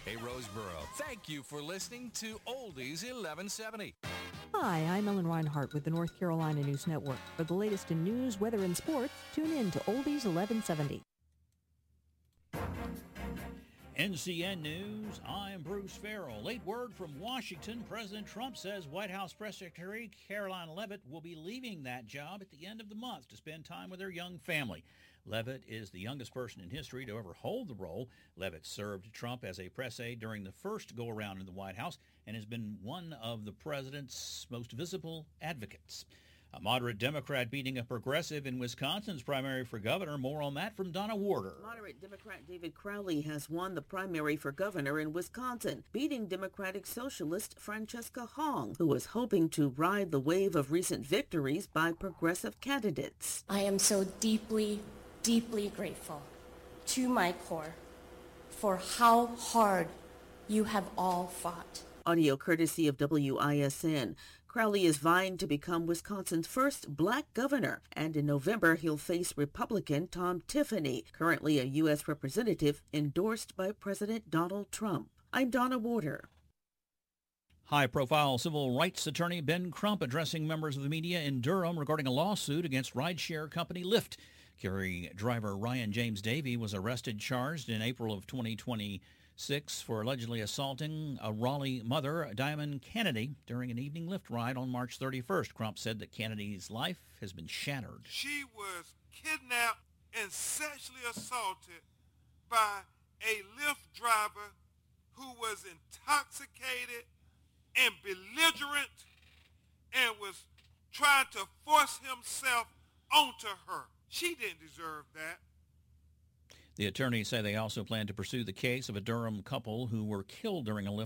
Hey, Roseboro, thank you for listening to Oldies 1170. Hi, I'm Ellen Reinhart with the North Carolina News Network. For the latest in news, weather, and sports, tune in to Oldies 1170. NCN News, I'm Bruce Farrell. Late word from Washington. President Trump says White House Press Secretary Karoline Leavitt will be leaving that job at the end of the month to spend time with her young family. Leavitt is the youngest person in history to ever hold the role. Leavitt served Trump as a press aide during the first go-around in the White House and has been one of the president's most visible advocates. A moderate Democrat beating a progressive in Wisconsin's primary for governor. More on that from Donna Warder. Moderate Democrat David Crowley has won the primary for governor in Wisconsin, beating Democratic Socialist Francesca Hong, who was hoping to ride the wave of recent victories by progressive candidates. I am so deeply, deeply grateful to my core for how hard you have all fought. Audio courtesy of WISN. Crowley is vying to become Wisconsin's first black governor, and in November he'll face Republican Tom Tiffany, currently a U.S. representative endorsed by President Donald Trump. I'm Donna Warder. High-profile civil rights attorney Ben Crump addressing members of the media in Durham regarding a lawsuit against rideshare company Lyft. Kerry driver Ryan James Davey was arrested, charged in April of 2026 for allegedly assaulting a Raleigh mother, Diamond Kennedy, during an evening Lyft ride on March 31st. Crump said that Kennedy's life has been shattered. She was kidnapped and sexually assaulted by a Lyft driver who was intoxicated and belligerent and was trying to force himself onto her. She didn't deserve that. The attorneys say they also plan to pursue the case of a Durham couple who were killed during a Lyft